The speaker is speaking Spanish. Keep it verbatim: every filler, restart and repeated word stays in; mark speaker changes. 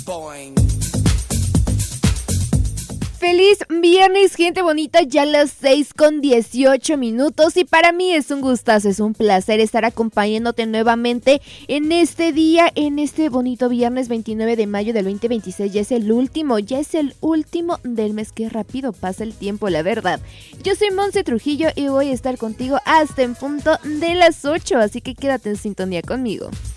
Speaker 1: Boing.
Speaker 2: Feliz viernes, gente bonita, ya las seis con dieciocho minutos y para mí es un gustazo, es un placer estar acompañándote nuevamente en este día, en este bonito viernes veintinueve de mayo del veinte veintiséis. Ya es el último, ya es el último del mes. Qué rápido pasa el tiempo, la verdad. Yo soy Monse Trujillo y voy a estar contigo hasta en punto de las ocho, así que quédate en sintonía conmigo.